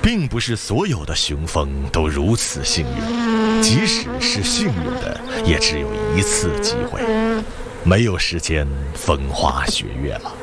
并不是所有的雄蜂都如此幸运，即使是幸运的，也只有一次机会，没有时间风花雪月了。